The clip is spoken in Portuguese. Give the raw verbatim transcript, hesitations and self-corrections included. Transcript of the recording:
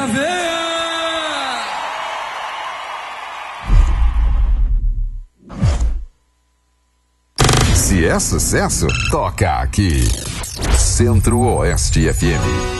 veia. Se é sucesso, toca aqui. Centro-Oeste F M.